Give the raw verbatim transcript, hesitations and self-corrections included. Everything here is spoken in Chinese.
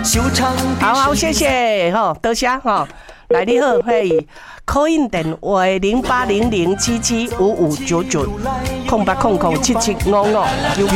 好好，谢谢哈，多谢哈。来，你好，嘿 ，call in 电话零八零零七七五五九九，空八空空七七五五。